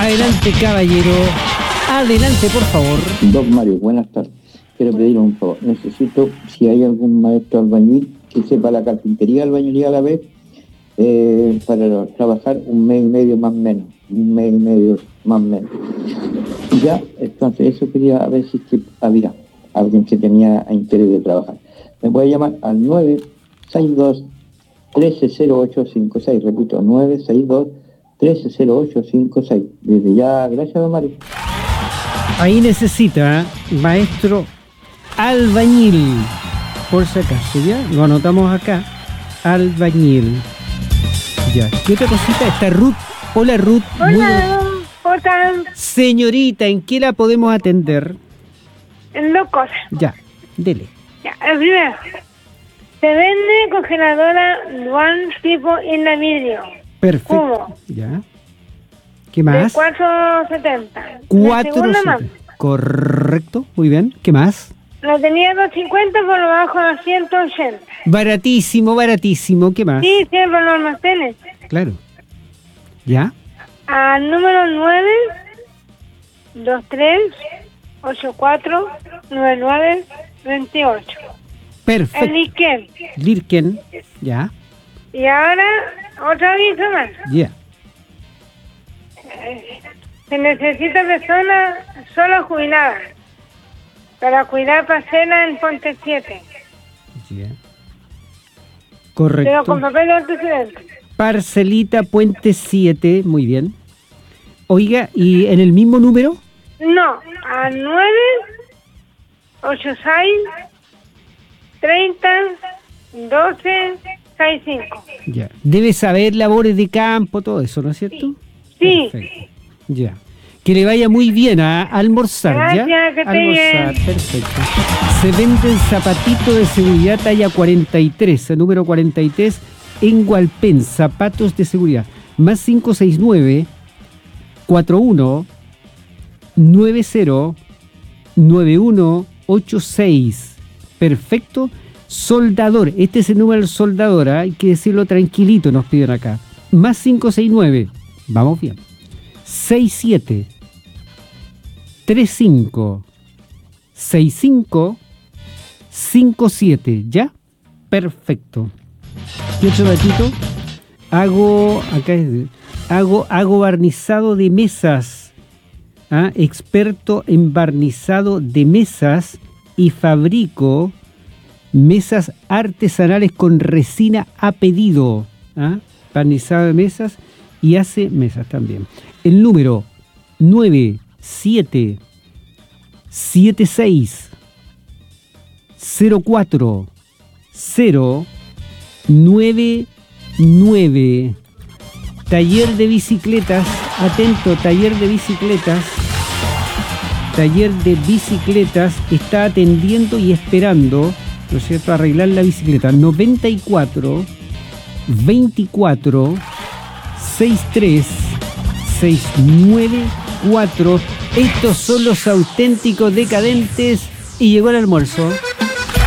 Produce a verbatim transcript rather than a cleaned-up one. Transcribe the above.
Adelante, caballero. Adelante, por favor. Don Mario, buenas tardes. Quiero pedir un favor. Necesito, si hay algún maestro albañil que sepa la carpintería, albañilería a la vez, eh, para trabajar un mes y medio más o menos. Un mes y medio más o menos. Ya, entonces eso quería ver si que había alguien que tenía interés de trabajar. Me puede llamar al nueve seis dos, uno tres cero ocho cinco seis. Repito, nueve seis dos, uno tres cero ocho cinco seis. Desde ya, gracias, don Mario. Ahí necesita maestro albañil, por si acaso, ¿ya? Lo anotamos acá, albañil. Ya, ¿qué otra cosita? Está Ruth. Hola, Ruth. Hola, hola. Señorita, ¿en qué la podemos atender? En dos cosas. Ya, dele. Ya, el primero. Se vende congeladora One tipo en la vidrio. Perfecto. Cubo. Ya. ¿Qué más? De cuatro setenta. cuatro setenta. Correcto, muy bien. ¿Qué más? La tenía dos cincuenta, por lo bajo a ciento ochenta. Baratísimo, baratísimo. ¿Qué más? Sí, siempre lo almacenes. Claro. ¿Ya? Al número nueve dos tres ocho cuatro nueve nueve dos ocho. Perfecto. El Lirken. Lirken. Ya. Y ahora, otra aviso más. Ya. Se necesita persona solo jubilada para cuidar parcela en Ponte siete. Ya. Correcto. Pero con papel de antecedentes. Parcelita Puente siete, muy bien. Oiga, ¿y en el mismo número? No, a nueve ocho seis treinta doce sesenta y cinco. Ya. Debe saber labores de campo, todo eso, ¿no es cierto? Sí. Perfecto. Ya. Que le vaya muy bien a almorzar, Gracias, ¿ya? que esté Almorzar, bien. perfecto. Se venden zapatitos de seguridad talla cuarenta y tres, el número cuarenta y tres, en Hualpén, zapatos de seguridad. Más cinco seis nueve, cuatro uno, nueve cero, nueve uno ocho seis. Perfecto. Soldador, este es el número del soldador, ¿eh? Hay que decirlo tranquilito, nos piden acá. Más cinco seis nueve, vamos bien. seis siete, tres cinco, seis cinco, cinco siete, ¿ya? Perfecto. ¿Qué otro datito? Hago, acá es, hago, hago barnizado de mesas, ¿ah? Experto en barnizado de mesas y fabrico mesas artesanales con resina a pedido, ¿ah? Barnizado de mesas y hace mesas también. El número nueve siete siete seis cero cuatro cero nueve nueve. Taller de bicicletas, atento, taller de bicicletas. Taller de bicicletas está atendiendo y esperando, ¿no es cierto?, arreglar la bicicleta. noventa y cuatro veinticuatro sesenta y tres seiscientos noventa y cuatro. Estos son los auténticos decadentes y llegó el almuerzo.